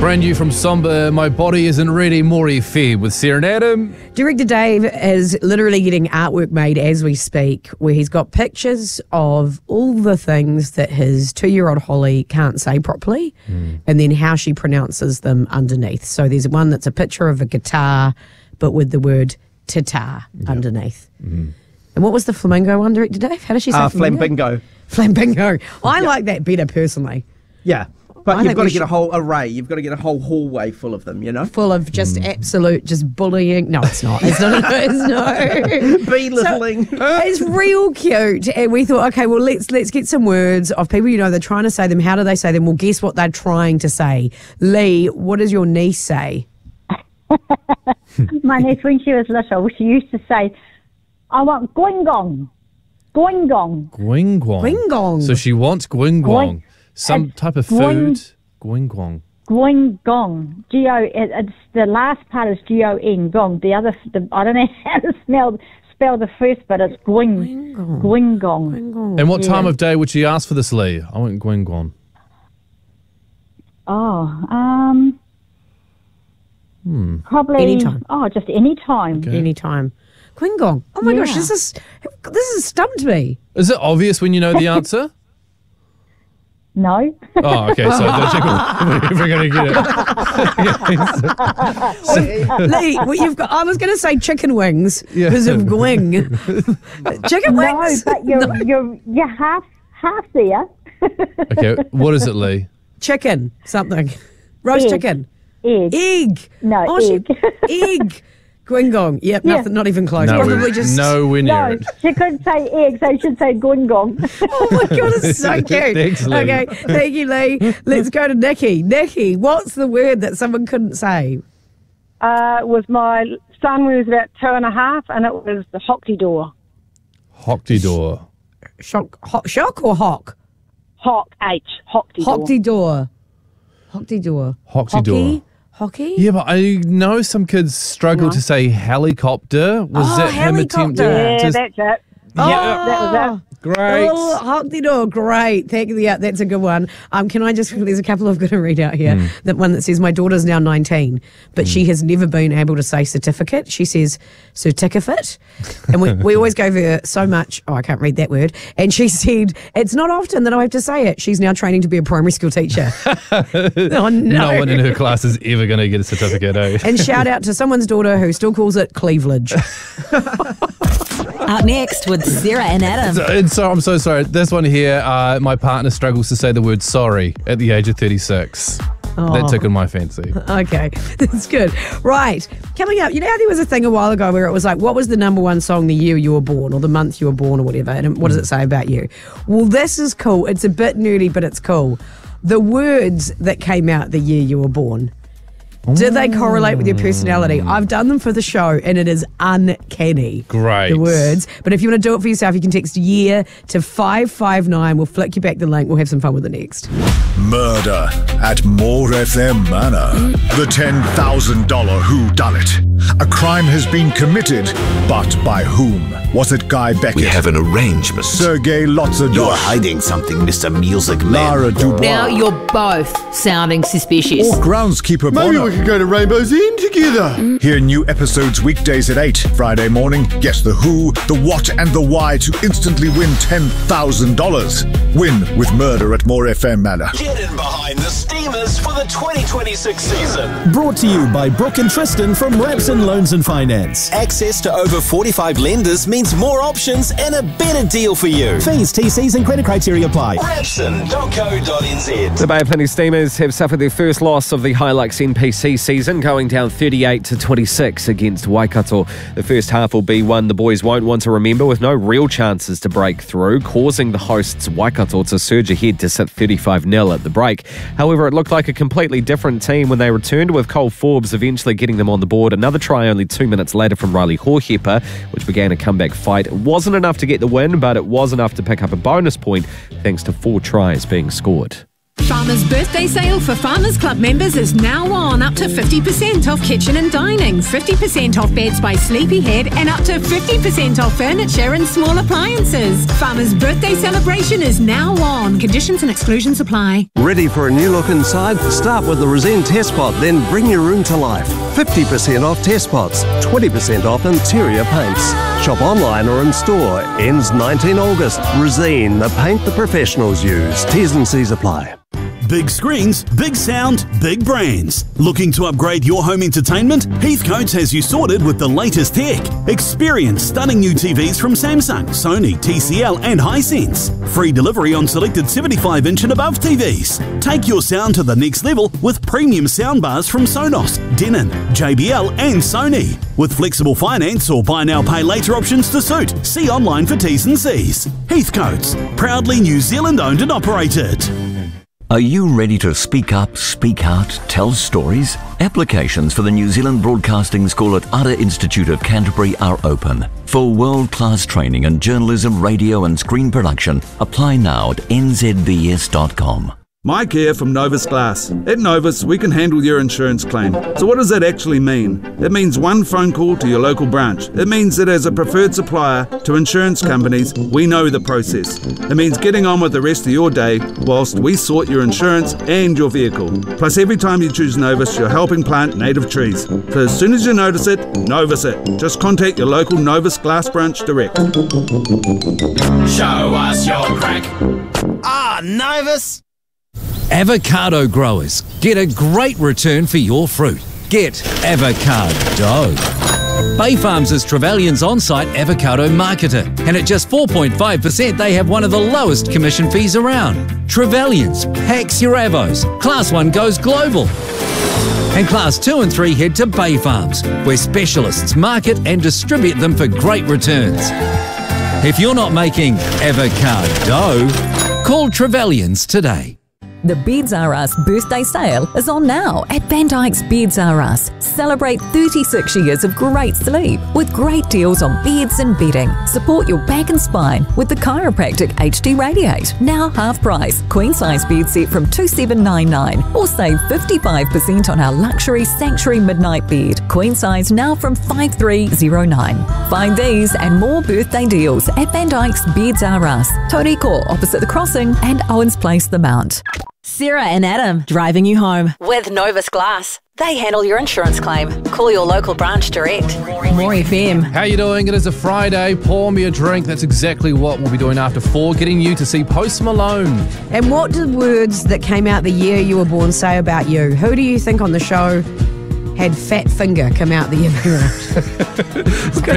Brand new from Somber, My Body Isn't Ready, Maury Feb with Sarah and Adam. Director Dave is literally getting artwork made as we speak, where he's got pictures of all the things that his 2-year-old Holly can't say properly, and then how she pronounces them underneath. So there's one that's a picture of a guitar, but with the word tata underneath. And what was the flamingo one, Director Dave? How does she say flamingo? Flamingo. I like that better personally. Yeah. But you've got to get a whole array. You've got to get a whole hallway full of them, you know? Full of just absolute, just bullying. No, it's not. It's not. Belittling. So, it's real cute. And we thought, okay, well, let's get some words of people, they're trying to say them. How do they say them? Well, guess what they're trying to say. Lee, what does your niece say? My niece, when she was little, she used to say, I want gwingong. Gwingong. Gwingwong. Gwingong. So she wants gwingwong. Some type of food. Gwingwong. Gwingong. It's the last part is G-O-N, gong. I don't know how to spell the first, but it's gwingong. Gwingong. And what time of day would she ask for this, Lee? I want gwingwong. Probably anytime. Just any time. Okay. Anytime. Gwingong. Oh my gosh, this has stumped me. Is it obvious when you know the answer? No. Oh, okay. So the chicken, we're going to get it. Lee, I was going to say chicken wings because of gwing. Chicken wings. No, but you're half there. Okay, what is it, Lee? Chicken something. Roast chicken. Egg. No, egg. Egg. Gwingong. Yep, nothing, not even close. Nowhere near it. She couldn't say egg, so she should say gwingong. Oh my God, it's so cute. Thanks, Lee. Okay, thank you, Lee. Let's go to Nikki. Nikki, what's the word that someone couldn't say? Was my son was about 2.5, and it was the hockey door. Hockey door. Shock or hock? Hock, H, hockey door. Hockey door. Hockey door. Hockey door. Hockey? Yeah, but I know some kids struggle to say helicopter. Was that him attempting Yeah, to... that's it. Yeah, that was it. great. Oh, hockey door, great. Thank you. Yeah, that's a good one. Can I just, there's a couple I'm going to read out here. That one that says, my daughter's now 19, but she has never been able to say certificate. She says certificate. And we always gave her so much, I can't read that word. And she said, it's not often that I have to say it. She's now training to be a primary school teacher. Oh, no. No one in her class is ever going to get a certificate, eh? And shout out to someone's daughter who still calls it cleavage. Up next with Sarah and Adam. I'm so sorry. This one here, my partner struggles to say the word sorry at the age of 36. That tickled my fancy. Okay, that's good. Right, coming up, how there was a thing a while ago where it was like, what was the number one song the year you were born or the month you were born or whatever, and what does it say about you? Well, this is cool. It's a bit nerdy, but it's cool. The words that came out the year you were born. Do they correlate with your personality? I've done them for the show and it is uncanny. Great. The words. But if you want to do it for yourself, you can text year to 559. We'll flick you back the link. We'll have some fun with it next. Murder at More FM Manor. The $10,000 whodunit. A crime has been committed, but by whom? Was it Guy Beckett? We have an arrangement. Sergei Lotsadov? You're hiding something, Mr. Music Man. Lara Dubois? Now you're both sounding suspicious. Or groundskeeper Maybe Bono? we could go to Rainbow's End together. Hear new episodes weekdays at 8. Friday morning, guess the who, the what, and the why to instantly win $10,000. Win with Murder at More FM Manor. Get in behind the Steamers for the 2026 season. Brought to you by Brooke and Tristan from Rapson Loans and Finance. Access to over 45 lenders means more options and a better deal for you. Fees, TCs and credit criteria apply. Rapson.co.nz. The Bay of Plenty Steamers have suffered their first loss of the Hilux NPC season, going down 38-26 against Waikato. The first half will be one the boys won't want to remember, with no real chances to break through, causing the hosts Waikato to surge ahead to sit 35-0 at the break. However, it looked like a completely different team when they returned, with Cole Forbes eventually getting them on the board. Another try only 2 minutes later from Riley Hohepa, which began a comeback fight. It wasn't enough to get the win, but it was enough to pick up a bonus point thanks to 4 tries being scored. Farmers' birthday sale for Farmers Club members is now on. Up to 50% off kitchen and dining, 50% off beds by Sleepyhead, and up to 50% off furniture and small appliances. Farmers' birthday celebration is now on. Conditions and exclusions apply. Ready for a new look inside? Start with the Resene Test Pot, then bring your room to life. 50% off test pots, 20% off interior paints. Shop online or in store. Ends 19 August. Resene, the paint the professionals use. T's and C's apply. Big screens, big sound, big brands. Looking to upgrade your home entertainment? Heathcote's has you sorted with the latest tech. Experience stunning new TVs from Samsung, Sony, TCL and Hisense. Free delivery on selected 75-inch and above TVs. Take your sound to the next level with premium soundbars from Sonos, Denon, JBL and Sony. With flexible finance or buy now pay later options to suit. See online for T's and C's. Heathcote's, proudly New Zealand owned and operated. Are you ready to speak up, speak out, tell stories? Applications for the New Zealand Broadcasting School at Ara Institute of Canterbury are open. For world-class training in journalism, radio and screen production, apply now at nzbs.com. Mike here from Novus Glass. At Novus, we can handle your insurance claim. So what does that actually mean? It means one phone call to your local branch. It means that as a preferred supplier to insurance companies, we know the process. It means getting on with the rest of your day whilst we sort your insurance and your vehicle. Plus, every time you choose Novus, you're helping plant native trees. So as soon as you notice it, Novus it. Just contact your local Novus Glass branch direct. Show us your crack. Ah, Novus! Avocado growers, get a great return for your fruit. Get avocado. Bay Farms is Trevelyan's on-site avocado marketer, and at just 4.5%, they have one of the lowest commission fees around. Trevelyan's packs your avos. Class 1 goes global. And Class 2 and 3 head to Bay Farms, where specialists market and distribute them for great returns. If you're not making avocado, call Trevelyan's today. The Beds R Us birthday sale is on now at Van Dyke's Beds R Us. Celebrate 36 years of great sleep with great deals on beds and bedding. Support your back and spine with the Chiropractic HD Radiate. Now half price. Queen size bed set from $2,799 or save 55% on our luxury Sanctuary Midnight bed. Queen size now from $5,309. Find these and more birthday deals at Van Dyke's Beds R Us. Toriko opposite the crossing and Owens Place, the Mount. Sarah and Adam, driving you home with Novus Glass. They handle your insurance claim. Call your local branch direct. More FM. How you doing? It is a Friday. Pour me a drink. That's exactly what we'll be doing after 4, getting you to see Post Malone. And what did words that came out the year you were born say about you? Who do you think on the show had fat finger come out the year?